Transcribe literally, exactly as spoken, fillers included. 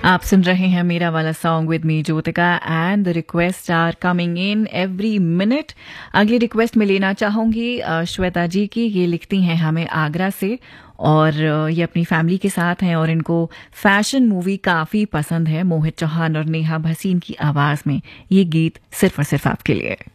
आप सुन रहे हैं मेरा वाला song with me Jyotika and the request are coming in every minute. अगली रिक्वेस्ट मैं लेना चाहूंगी अ, श्वेता जी की। ये लिखती हैं हमें आगरा से और अ, ये अपनी फैमिली के साथ हैं और इनको फैशन मूवी काफ़ी पसंद है। मोहित चौहान और नेहा भसीन की आवाज़ में ये गीत सिर्फ और सिर्फ आपके लिए।